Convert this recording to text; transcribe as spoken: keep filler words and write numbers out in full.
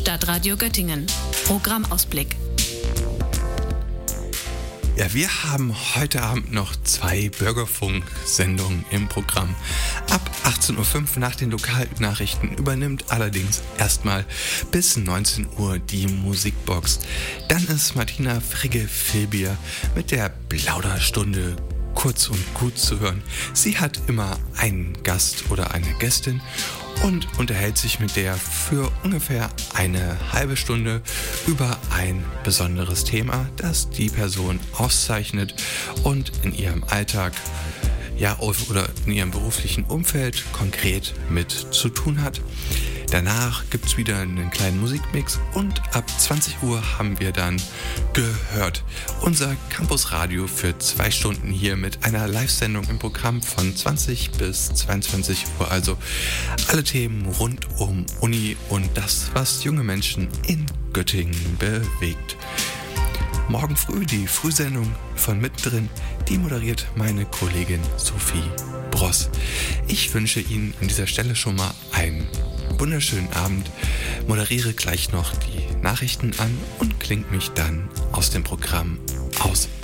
Stadtradio Göttingen. Programmausblick. Ja, wir haben heute Abend noch zwei Bürgerfunk-Sendungen im Programm. Ab achtzehn Uhr fünf nach den Lokalnachrichten übernimmt allerdings erstmal bis neunzehn Uhr die Musikbox. Dann ist Martina Frigge-Filbier mit der Plauderstunde kurz und gut zu hören. Sie hat immer einen Gast oder eine Gästin und unterhält sich mit der für ungefähr eine halbe Stunde über ein besonderes Thema, das die Person auszeichnet und in ihrem Alltag ja, oder in ihrem beruflichen Umfeld konkret mit zu tun hat. Danach gibt es wieder einen kleinen Musikmix und ab zwanzig Uhr haben wir dann gehört unser Campusradio für zwei Stunden hier mit einer Live-Sendung im Programm von zwanzig bis zweiundzwanzig Uhr. Also alle Themen rund um Uni und das, was junge Menschen in Göttingen bewegt. Morgen früh die Frühsendung von Mittendrin, die moderiert meine Kollegin Sophie Bross. Ich wünsche Ihnen an dieser Stelle schon mal einen wunderschönen Abend, moderiere gleich noch die Nachrichten an und klingt mich dann aus dem Programm aus.